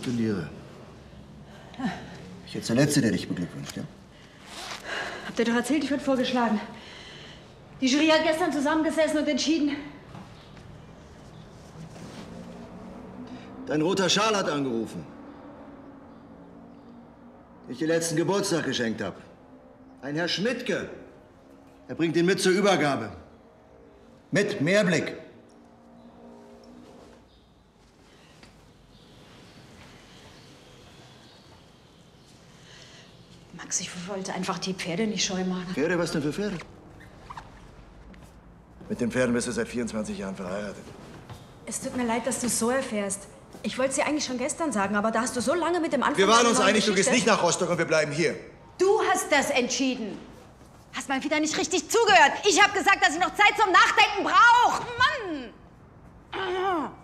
gratuliere. Ich jetzt der Letzte, der dich beglückwünscht, ja? Habt ihr doch erzählt, ich wurde vorgeschlagen. Die Jury hat gestern zusammengesessen und entschieden. Dein roter Schal hat angerufen. Den ich dir letzten Geburtstag geschenkt habe. Ein Herr Schmidtke. Er bringt ihn mit zur Übergabe. Mit Mehrblick. Max, ich wollte einfach die Pferde nicht scheu machen. Pferde? Was denn für Pferde? Mit den Pferden bist du seit 24 Jahren verheiratet. Es tut mir leid, dass du es so erfährst. Ich wollte es dir eigentlich schon gestern sagen, aber da hast du so lange mit dem Anfang... Wir waren uns einig, du gehst nicht nach Rostock und wir bleiben hier. Du hast das entschieden. Hast mal wieder nicht richtig zugehört. Ich habe gesagt, dass ich noch Zeit zum Nachdenken brauche. Mann!